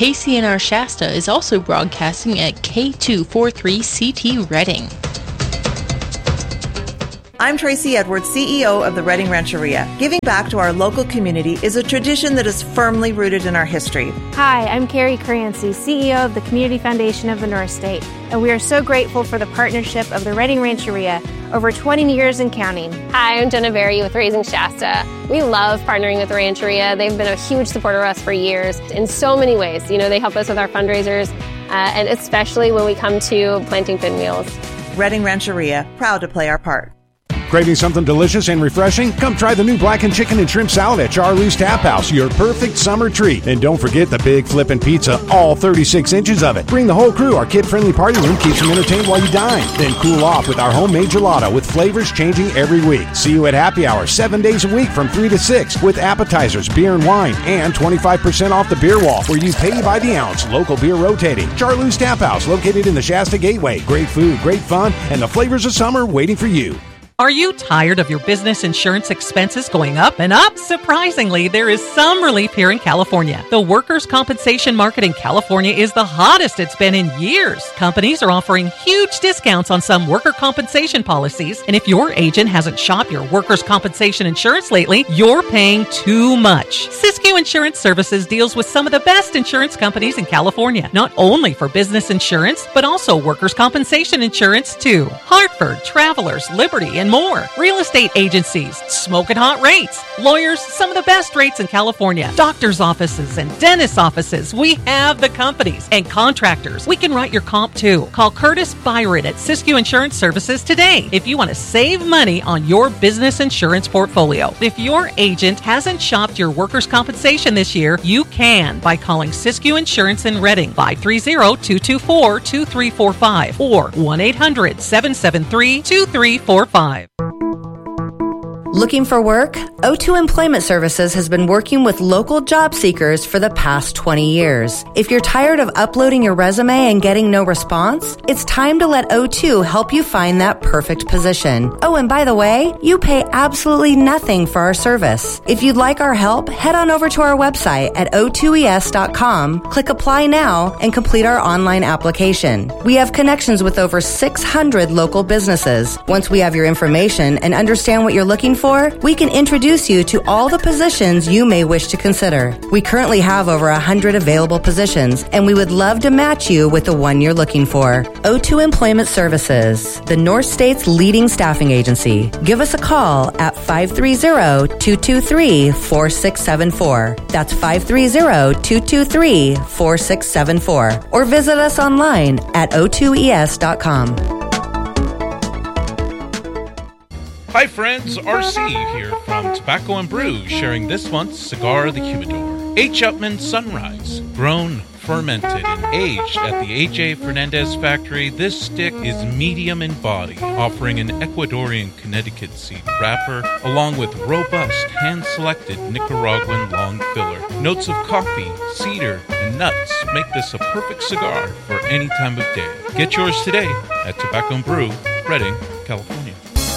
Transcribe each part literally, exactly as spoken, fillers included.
K C N R Shasta is also broadcasting at K two forty-three C T Redding. I'm Tracy Edwards, C E O of the Redding Rancheria. Giving back to our local community is a tradition that is firmly rooted in our history. Hi, I'm Carrie Crancy, C E O of the Community Foundation of the North State, and we are so grateful for the partnership of the Redding Rancheria over twenty years and counting. Hi, I'm Jenna Berry with Raising Shasta. We love partnering with the Rancheria. They've been a huge supporter of us for years in so many ways. You know, they help us with our fundraisers, uh, and especially when we come to planting pinwheels. Redding Rancheria, proud to play our part. Craving something delicious and refreshing? Come try the new blackened chicken and shrimp salad at Charlie's Tap House, your perfect summer treat. And don't forget the big flippin' pizza, all thirty-six inches of it. Bring the whole crew. Our kid-friendly party room keeps them entertained while you dine. Then cool off with our homemade gelato with flavors changing every week. See you at happy hour seven days a week from three to six with appetizers, beer and wine, and twenty-five percent off the beer wall where you pay by the ounce. Local beer rotating. Charlie's Tap House, located in the Shasta Gateway. Great food, great fun, and the flavors of summer waiting for you. Are you tired of your business insurance expenses going up and up? Surprisingly, there is some relief here in California. The workers' compensation market in California is the hottest it's been in years. Companies are offering huge discounts on some worker compensation policies, and if your agent hasn't shopped your workers' compensation insurance lately, you're paying too much. Siskiyou Insurance Services deals with some of the best insurance companies in California, not only for business insurance, but also workers' compensation insurance too. Hartford, Travelers, Liberty, and more. Real estate agencies, smoking hot rates. Lawyers, some of the best rates in California. Doctor's offices and dentist offices. We have the companies. And contractors. We can write your comp too. Call Curtis Byron at Siskiyou Insurance Services today if you want to save money on your business insurance portfolio. If your agent hasn't shopped your workers' compensation this year, you can by calling Siskiyou Insurance in Redding, five three zero, two two four, two three four five or one eight hundred, seven seven three, two three four five. Looking for work? O two Employment Services has been working with local job seekers for the past twenty years. If you're tired of uploading your resume and getting no response, it's time to let O two help you find that perfect position. Oh, and by the way, you pay absolutely nothing for our service. If you'd like our help, head on over to our website at O two E S dot com, click Apply Now, and complete our online application. We have connections with over six hundred local businesses. Once we have your information and understand what you're looking for, For, we can introduce you to all the positions you may wish to consider. We currently have over one hundred available positions, and we would love to match you with the one you're looking for. O two Employment Services, the North State's leading staffing agency. Give us a call at five three zero, two two three, four six seven four. That's five three zero, two two three, four six seven four. Or visit us online at O two E S dot com. Hi friends, R C here from Tobacco and Brew, sharing this month's Cigar of the Humidor. H. Upmann Sunrise, grown, fermented, and aged at the A J Fernandez factory, this stick is medium in body, offering an Ecuadorian Connecticut seed wrapper, along with robust, hand-selected Nicaraguan long filler. Notes of coffee, cedar, and nuts make this a perfect cigar for any time of day. Get yours today at Tobacco and Brew, Redding, California.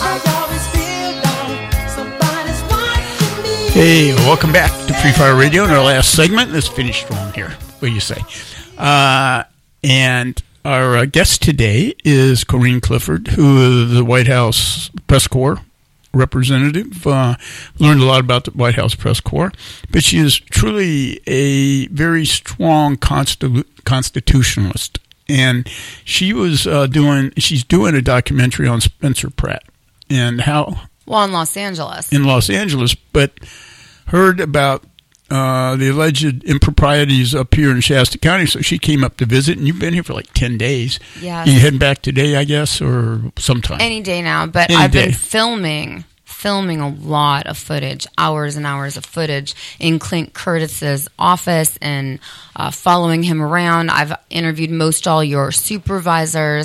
Hey, welcome back to Free Fire Radio in our last segment. Let's finish strong here. What do you say? Uh, and our uh, guest today is Corinne Clifford, who is the White House Press Corps representative. Uh, learned a lot about the White House Press Corps, but she is truly a very strong constitu- constitutionalist. And she was uh, doing, she's doing a documentary on Spencer Pratt and how... Well, in Los Angeles. In Los Angeles, but heard about uh, the alleged improprieties up here in Shasta County, so she came up to visit, and you've been here for like ten days. Yeah. You heading back today, I guess, or sometime? Any day now, but Any I've day. been filming, filming a lot of footage, hours and hours of footage in Clint Curtis's office and uh, following him around. I've interviewed most all your supervisors.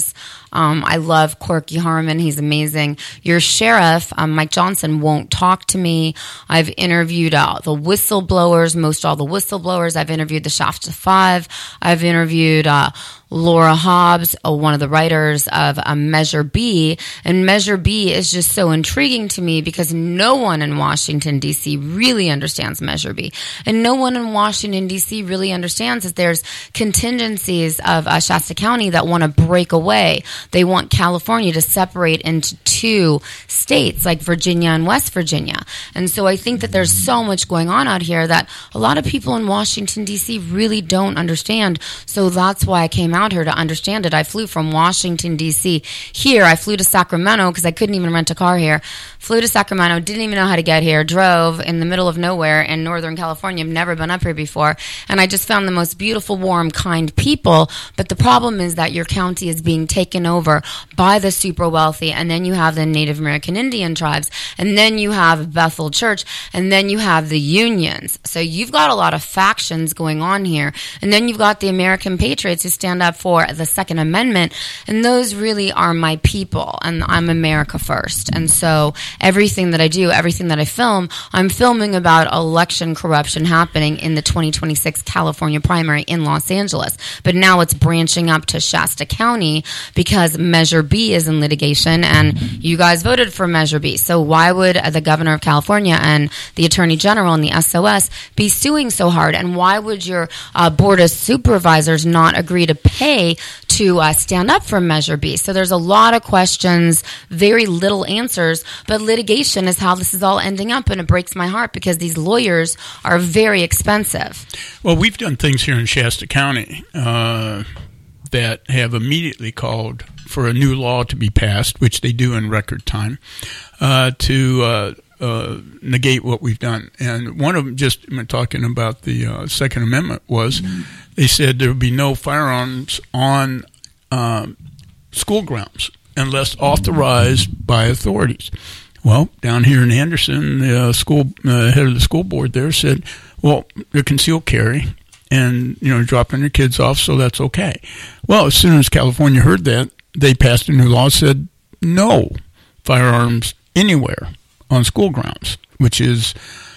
Um, I love Corky Harmon. He's amazing. Your sheriff, um, Mike Johnson, won't talk to me. I've interviewed uh, the whistleblowers, most all the whistleblowers. I've interviewed the Shasta Five. I've interviewed uh, Laura Hobbs, uh, one of the writers of uh, Measure B. And Measure B is just so intriguing to me because no one in Washington, D C really understands Measure B. And no one in Washington, D C really understands that there's contingencies of uh, Shasta County that want to break away. They want California to separate into two states like Virginia and West Virginia. And so I think that there's so much going on out here that a lot of people in Washington, D C really don't understand. So that's why I came out here to understand it. I flew from Washington, D C here. I flew to Sacramento because I couldn't even rent a car here. Flew to Sacramento, didn't even know how to get here, drove in the middle of nowhere in Northern California. I've never been up here before. And I just found the most beautiful, warm, kind people. But the problem is that your county is being taken over by the super wealthy. And then you have the Native American Indian tribes. And then you have Bethel Church. And then you have the unions. So you've got a lot of factions going on here. And then you've got the American patriots who stand up for the Second Amendment. And those really are my people. And I'm America first. And so everything that I do, everything that I film, I'm filming about election corruption happening in the twenty twenty-six California primary in Los Angeles. But now it's branching up to Shasta County because Measure B is in litigation and you guys voted for Measure B. So why would the governor of California and the attorney general and the S O S be suing so hard? And why would your uh, board of supervisors not agree to pay to uh, stand up for Measure B? So there's a lot of questions, very little answers, but litigation is how this is all ending up, and it breaks my heart because these lawyers are very expensive. Well, we've done things here in Shasta County uh, that have immediately called for a new law to be passed, which they do in record time, uh, to uh, uh, negate what we've done. And one of them, just talking about the uh, Second Amendment, was mm-hmm. they said there would be no firearms on uh, school grounds unless authorized by authorities. Well, down here in Anderson, the uh, school uh, head of the school board there said, well, they're concealed carry and, you know, dropping their kids off, so that's okay. Well, as soon as California heard that, they passed a new law that said no firearms anywhere on school grounds, which is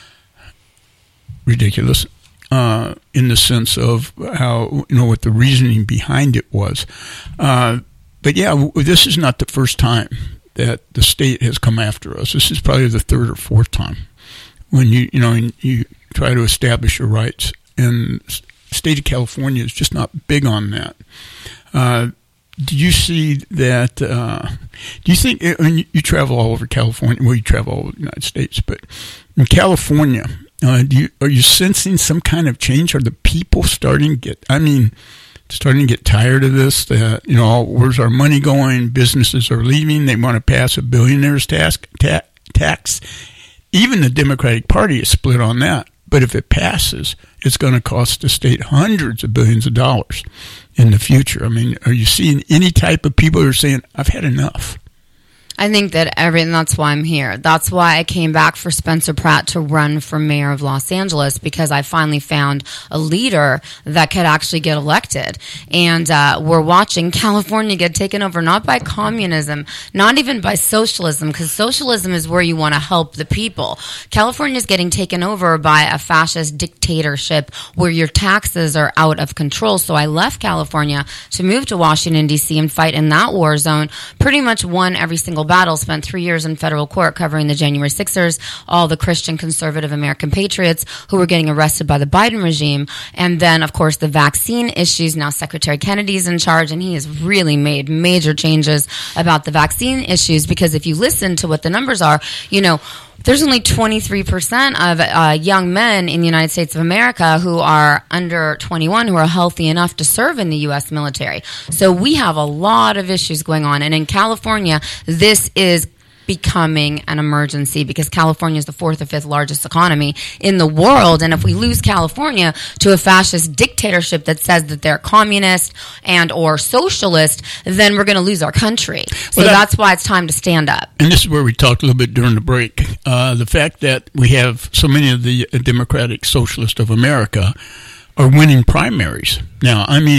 ridiculous uh, in the sense of how, you know, what the reasoning behind it was. Uh, but, yeah, this is not the first time that the state has come after us. This is probably the third or fourth time when you you know you try to establish your rights, and the state of California is just not big on that. Uh, do you see that? Uh, do you think? I mean, you travel all over California. Well, you travel all over the United States, but in California, uh, do you are you sensing some kind of change? Are the people starting to get? I mean. starting to get tired of this, that, you know, where's our money going? Businesses are leaving. They want to pass a billionaire's tax. Ta- tax. Even the Democratic Party is split on that. But if it passes, it's going to cost the state hundreds of billions of dollars in the future. I mean, are you seeing any type of people who are saying, I've had enough? I think that everything, that's why I'm here. That's why I came back for Spencer Pratt to run for mayor of Los Angeles, because I finally found a leader that could actually get elected. And uh, we're watching California get taken over, not by communism, not even by socialism, because socialism is where you want to help the people. California is getting taken over by a fascist dictatorship where your taxes are out of control. So I left California to move to Washington, D C and fight in that war zone. Pretty much won every single battle, spent three years in federal court covering the January sixers, all the Christian conservative American patriots who were getting arrested by the Biden regime. And then, of course, the vaccine issues. Now Secretary Kennedy's in charge, and he has really made major changes about the vaccine issues, because if you listen to what the numbers are, you know, there's only twenty-three percent of uh, young men in the United States of America who are under twenty-one who are healthy enough to serve in the U S military. So we have a lot of issues going on. And in California, this is becoming an emergency, because California is the fourth or fifth largest economy in the world. And if we lose California to a fascist dictatorship that says that they're communist and or socialist, then we're going to lose our country. So well, that, that's why it's time to stand up. And this is where we talked a little bit during the break. Uh, the fact that we have so many of the Democratic Socialists of America are winning primaries. Now, I mean,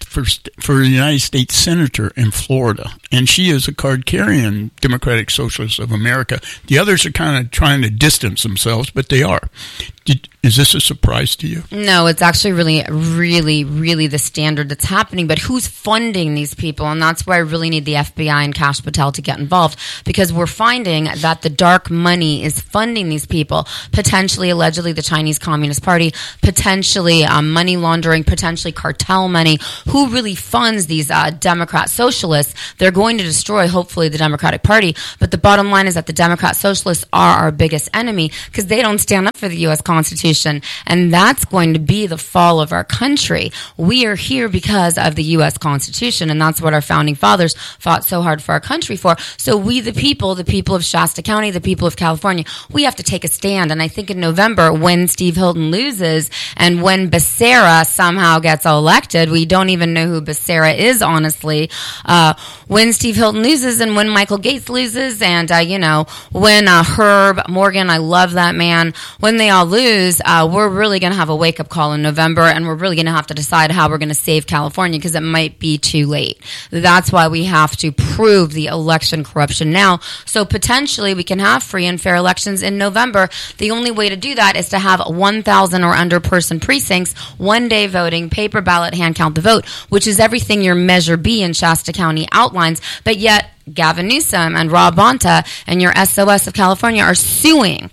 for for the United States Senator in Florida, and she is a card-carrying Democratic Socialist of America. The others are kind of trying to distance themselves, but they are. Did, is this a surprise to you? No, it's actually really, really, really the standard that's happening. But who's funding these people? And that's where I really need the F B I and Kash Patel to get involved, because we're finding that the dark money is funding these people, potentially, allegedly, the Chinese Communist Party, potentially um, money laundering, potentially cartel money. Who really funds these uh, Democrat socialists? They're going to destroy, hopefully, the Democratic Party. But the bottom line is that the Democrat socialists are our biggest enemy, because they don't stand up for the U S Constitution, and that's going to be the fall of our country. We are here because of the U S Constitution, and that's what our founding fathers fought so hard for our country for. So we, the people, the people of Shasta County, the people of California, we have to take a stand. And I think in November, when Steve Hilton loses and when Becerra somehow gets elected, we don't even know who Becerra is, honestly. Uh, when Steve Hilton loses and when Michael Gates loses, and, uh, you know, when uh, Herb Morgan, I love that man, when they all lose, uh, we're really going to have a wake-up call in November, and we're really going to have to decide how we're going to save California, because it might be too late. That's why we have to prove the election corruption now, so potentially we can have free and fair elections in November. The only way to do that is to have one thousand or under person precincts, one-day voting, paper ballot, hand count the vote, which is everything your Measure B in Shasta County outlines, but yet Gavin Newsom and Rob Bonta and your S O S of California are suing.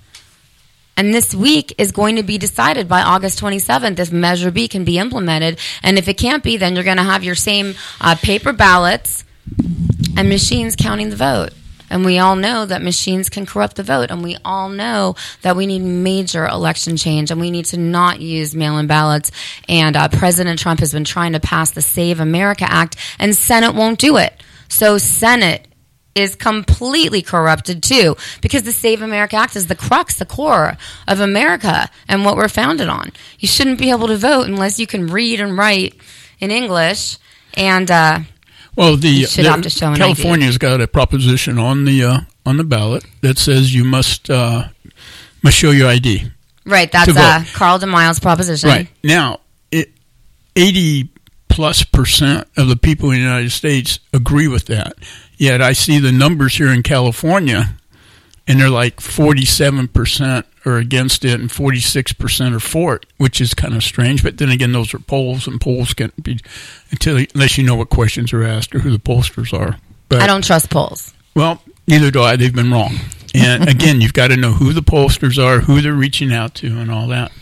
And this week is going to be decided by August twenty-seventh if Measure B can be implemented. And if it can't be, then you're going to have your same uh, paper ballots and machines counting the vote. And we all know that machines can corrupt the vote. And we all know that we need major election change. And we need to not use mail-in ballots. And uh, President Trump has been trying to pass the Save America Act, and Senate won't do it. So Senate is completely corrupted too, because the Save America Act is the crux, the core of America and what we're founded on. You shouldn't be able to vote unless you can read and write in English, and uh, well, the, you should the have to show an California's I D. got a proposition on the uh, on the ballot that says you must uh, must show your I D. Right, that's uh, Carl DeMile's proposition. Right now, it, eighty plus percent of the people in the United States agree with that. Yet I see the numbers here in California, and they're like forty-seven percent are against it and forty-six percent are for it, which is kind of strange. But then again, those are polls, and polls can't be until unless you know what questions are asked or who the pollsters are. But, I don't trust polls. Well, neither do I. They've been wrong. And again, you've got to know who the pollsters are, who they're reaching out to, and all that.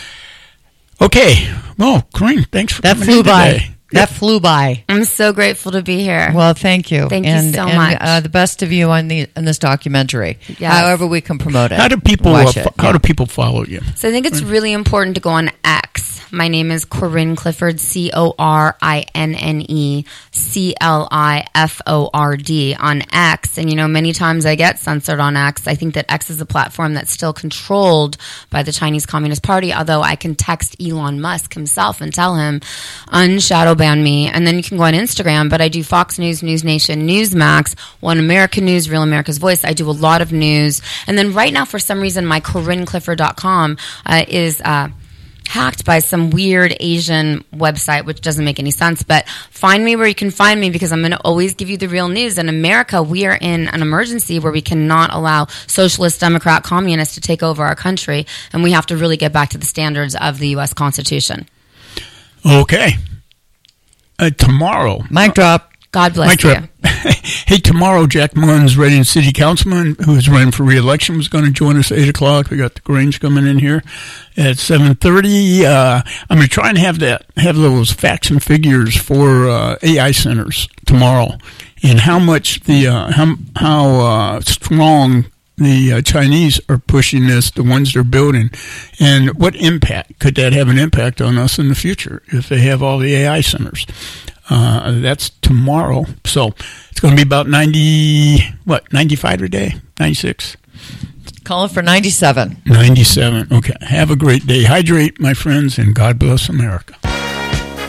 Okay. Well, Corinne, thanks for that coming flew in by. today. That flew by. I'm so grateful to be here. Well, thank you. Thank and, you so and, much. Uh, the best of you on the on this documentary. Yes. However we can promote it. How do people Watch uh, it. How Yeah. do people follow you? So I think it's really important to go on X. My name is Corinne Clifford, C O R I N N E C L I F O R D on X. And, you know, many times I get censored on X. I think that X is a platform that's still controlled by the Chinese Communist Party, although I can text Elon Musk himself and tell him, unshadow ban me. And then you can go on Instagram, but I do Fox News, News Nation, Newsmax, One American News, Real America's Voice. I do a lot of news. And then right now, for some reason, my Corinne Clifford dot com uh, is... Uh, hacked by some weird Asian website, which doesn't make any sense. But find me where you can find me, because I'm going to always give you the real news. In America, we are in an emergency where we cannot allow socialist, Democrat, communists to take over our country, and we have to really get back to the standards of the U S Constitution. Okay. Uh, tomorrow. Mic drop. God bless Mic you. drop. Hey, tomorrow, Jack Mullins, Reading City Councilman, who is running for re-election, was going to join us at eight o'clock. We got the Grange coming in here at seven thirty. Uh, I'm going to try and have that, have those facts and figures for uh, A I centers tomorrow, and how much the, uh, how, how uh, strong the uh, Chinese are pushing this, the ones they're building, and what impact could that have an impact on us in the future if they have all the A I centers? Uh, that's tomorrow. So it's going to be about ninety, what, ninety-five today? ninety-six? Calling for ninety-seven. ninety-seven. Okay. Have a great day. Hydrate, my friends, and God bless America.